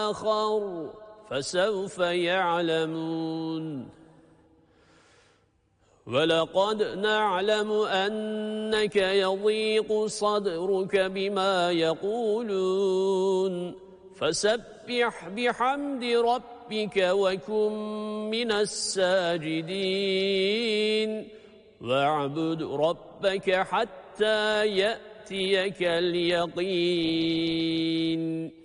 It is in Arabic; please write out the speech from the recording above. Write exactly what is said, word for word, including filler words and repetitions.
آخر فسوف يعلمون ولقد نعلم أنك يضيق صدرك بما يقولون فسبح بحمد ربك وكن من الساجدين واعبد ربك حتى يأتيك اليقين